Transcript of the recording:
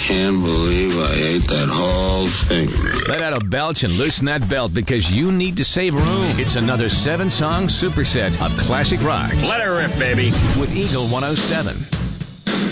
can't believe I ate that whole thing. Let out a belch and loosen that belt because you need to save room. It's another 7-song superset of classic rock. Let her rip, baby. With Eagle 107.